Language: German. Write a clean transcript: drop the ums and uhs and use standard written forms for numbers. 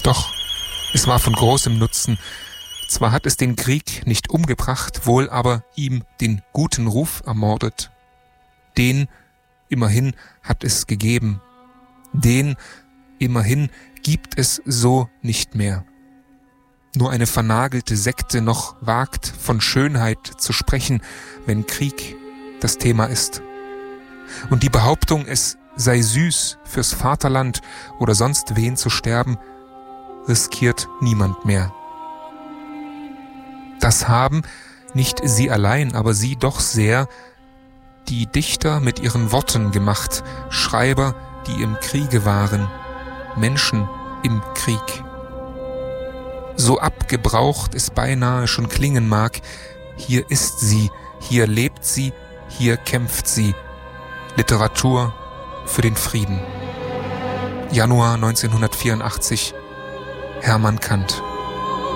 Doch, es war von großem Nutzen. Zwar hat es den Krieg nicht umgebracht, wohl aber ihm den guten Ruf ermordet. Den immerhin hat es gegeben. Den immerhin gibt es so nicht mehr. Nur eine vernagelte Sekte noch wagt, von Schönheit zu sprechen, wenn Krieg das Thema ist. Und die Behauptung, es sei süß, fürs Vaterland oder sonst wen zu sterben, riskiert niemand mehr. Das haben nicht sie allein, aber sie doch sehr, die Dichter mit ihren Worten gemacht, Schreiber, die im Kriege waren, Menschen im Krieg. So abgebraucht es beinahe schon klingen mag, hier ist sie, hier lebt sie, hier kämpft sie. Literatur für den Frieden. Januar 1984, Hermann Kant.